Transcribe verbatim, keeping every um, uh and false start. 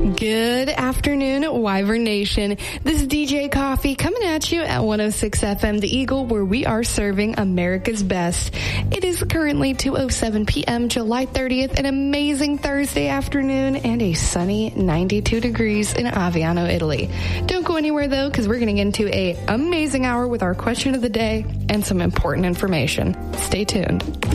Good afternoon, Wyvern Nation. This is D J Coffee coming at you at one oh six F M The Eagle, where we are serving America's best. It is currently two oh seven p.m., July thirtieth, an amazing Thursday afternoon, and a sunny ninety-two degrees in Aviano, Italy. Don't go anywhere, though, because we're going to get into a amazing hour with our question of the day and some important information. Stay tuned.